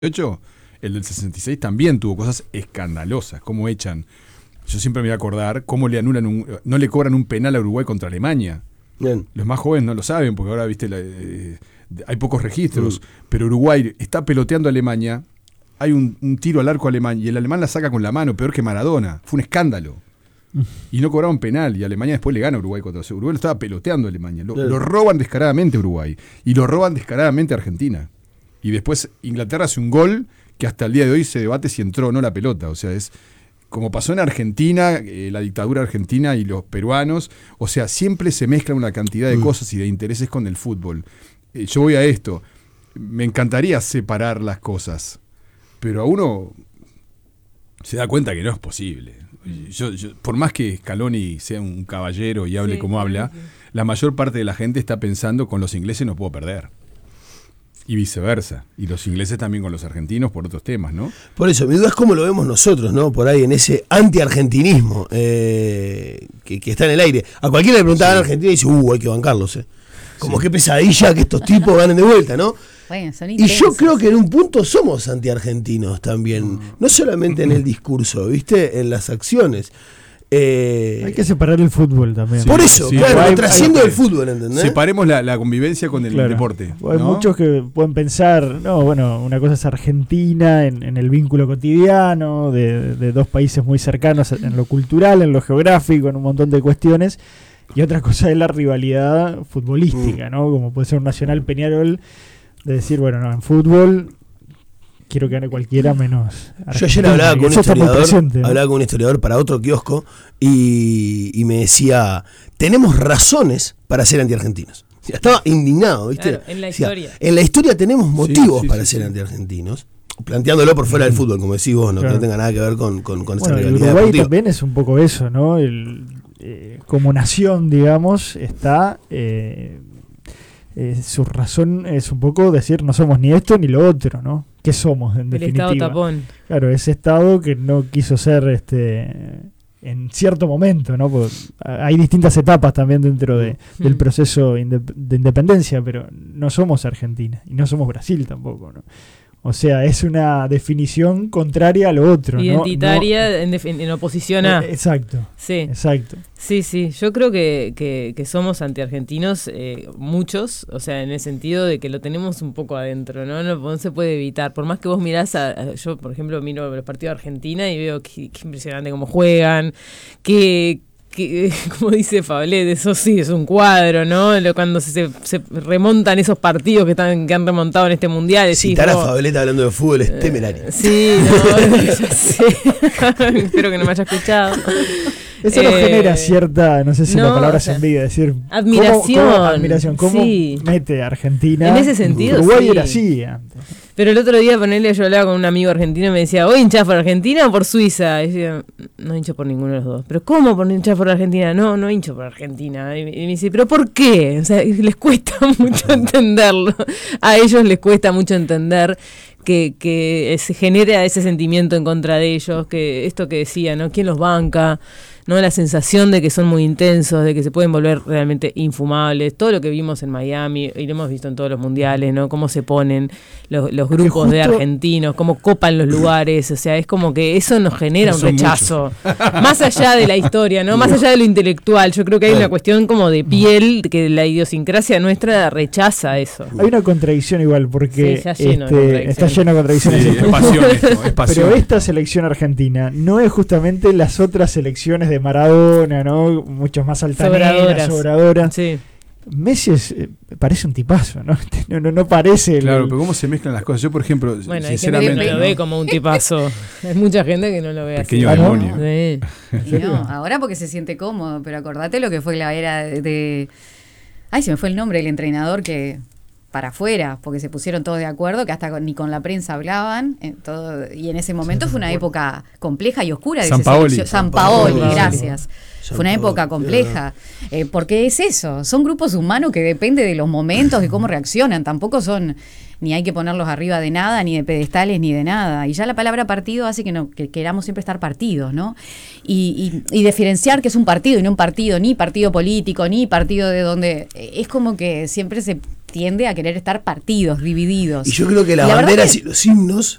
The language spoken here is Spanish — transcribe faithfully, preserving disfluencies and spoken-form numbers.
ocho, el del sesenta y seis también tuvo cosas escandalosas, como echan. Yo siempre me voy a acordar cómo le anulan un, no le cobran un penal a Uruguay contra Alemania. Bien. Los más jóvenes no lo saben, porque ahora viste la, eh, hay pocos registros, mm. pero Uruguay está peloteando a Alemania, hay un, un tiro al arco alemán y el alemán la saca con la mano, peor que Maradona. Fue un escándalo. Mm. Y no cobraron penal, y Alemania después le gana a Uruguay contra Uruguay lo estaba peloteando a Alemania. Lo, lo roban descaradamente a Uruguay y lo roban descaradamente a Argentina. Y después Inglaterra hace un gol que hasta el día de hoy se debate si entró o no la pelota. O sea, es como pasó en Argentina, eh, la dictadura argentina y los peruanos. O sea, siempre se mezclan una cantidad de mm. cosas y de intereses con el fútbol. Eh, yo voy a esto. Me encantaría separar las cosas, pero a uno se da cuenta que no es posible. Yo, yo, por más que Scaloni sea un caballero y hable sí, como habla, sí. la mayor parte de la gente está pensando con los ingleses no puedo perder. Y viceversa. Y los ingleses también con los argentinos por otros temas, ¿no? Por eso, mi duda es cómo lo vemos nosotros, ¿no? Por ahí en ese anti-argentinismo eh, que, que está en el aire. A cualquiera le preguntaban sí. a Argentina y dice, uh, hay que bancarlos, eh. Como sí. qué pesadilla que estos tipos ganen de vuelta, ¿no? Bueno, son y yo creo que en un punto somos anti-argentinos también. No solamente en el discurso, ¿viste? En las acciones. Eh, hay que separar el fútbol también. Sí, por eso, sí, claro, hay, trasciendo hay, el fútbol, ¿entendés? Separemos la, la convivencia con el claro. deporte. Hay ¿no? muchos que pueden pensar, no, bueno, una cosa es Argentina en, en el vínculo cotidiano, de, de dos países muy cercanos en lo cultural, en lo geográfico, en un montón de cuestiones, y otra cosa es la rivalidad futbolística, mm. ¿no? Como puede ser un Nacional Peñarol, de decir, bueno, no, en fútbol quiero que gane cualquiera menos Argentina. Yo ayer hablaba con un historiador, ¿no? hablaba con un historiador para otro kiosco y, y me decía, tenemos razones para ser antiargentinos. O sea, estaba indignado, ¿viste? Claro, en la decía, historia. En la historia tenemos motivos sí, sí, para sí, ser sí. antiargentinos, planteándolo por fuera del fútbol, como decís vos, ¿no? Claro. Que no tenga nada que ver con, con, con bueno, esa realidad Uruguay deportiva. También es un poco eso, ¿no? El, eh, como nación, digamos, está... Eh, Eh, su razón es un poco decir no somos ni esto ni lo otro, ¿no? ¿Qué somos en el definitiva? Estado tapón. Claro, ese Estado que no quiso ser este en cierto momento, ¿no? Porque hay distintas etapas también dentro de, mm. del proceso indep- de independencia, pero no somos Argentina y no somos Brasil tampoco, ¿no? O sea, es una definición contraria a lo otro, identitaria, ¿no? No, en, def- en oposición a... Eh, exacto. Sí. Exacto. Sí, sí. Yo creo que, que, que somos antiargentinos, eh, muchos, o sea, en el sentido de que lo tenemos un poco adentro, ¿no? No, no se puede evitar. Por más que vos mirás, a, a, yo, por ejemplo, miro los partidos de Argentina y veo que, que impresionante cómo juegan, que... que como dice Fablet, eso sí es un cuadro, ¿no? Cuando se, se remontan esos partidos que están que han remontado en este mundial. Citar a Fablet hablando de fútbol es temerario. Eh, sí, no, ya sé. Espero que no me haya escuchado. Eso eh, nos genera cierta, no sé si no, la palabra o sea, es envidia, decir admiración. ¿Cómo, cómo, admiración, cómo sí. mete a Argentina. En ese sentido, Uruguay sí. era así antes. Pero el otro día, ponerle, yo hablaba con un amigo argentino y me decía, ¿vos hinchás por Argentina o por Suiza? Y yo, no hincho por ninguno de los dos. ¿Pero cómo por hinchar por Argentina? No, no hincho por Argentina. Y me dice, ¿pero por qué? O sea, les cuesta mucho entenderlo. A ellos les cuesta mucho entender que, que se genera ese sentimiento en contra de ellos, que esto que decía, ¿no? ¿Quién los banca? ¿No? La sensación de que son muy intensos, de que se pueden volver realmente infumables, todo lo que vimos en Miami y lo hemos visto en todos los mundiales, ¿no? Cómo se ponen los, los grupos justo, de argentinos, cómo copan los lugares, o sea, es como que eso nos genera un rechazo, más allá de la historia, ¿no? Más allá de lo intelectual, yo creo que hay una cuestión como de piel, que la idiosincrasia nuestra rechaza eso. Hay una contradicción igual, porque sí, ya lleno este, está lleno de contradicciones. Sí, es pasión esto, es pasión. Pero esta selección argentina no es justamente las otras selecciones de Maradona, ¿no? Muchos más altaneras, sobradoras. sobradoras. Sí. Messi es, eh, parece un tipazo, ¿no? No, no, no parece. El, claro, pero cómo se mezclan las cosas. Yo, por ejemplo, bueno, sinceramente. Hay gente que no lo ve como un tipazo. Hay mucha gente que no lo ve pequeño así. demonio. Sí. Y no, ahora porque se siente cómodo, pero acordate lo que fue la era de, de... Ay, se me fue el nombre del entrenador que... para afuera, porque se pusieron todos de acuerdo, que hasta con, ni con la prensa hablaban, eh, todo, y en ese momento sí, fue una época compleja y oscura. San Paoli. San Paoli, San Paoli, gracias. San Fue una Paoli, época compleja, eh, porque es eso, son grupos humanos que depende de los momentos, de cómo reaccionan, tampoco son, ni hay que ponerlos arriba de nada, ni de pedestales, ni de nada, y ya la palabra partido hace que, no, que queramos siempre estar partidos, ¿no? Y, y, y diferenciar que es un partido y no un partido, ni partido político, ni partido de donde, es como que siempre se tiende a querer estar partidos, divididos. Y yo creo que las La verdad banderas que- y los himnos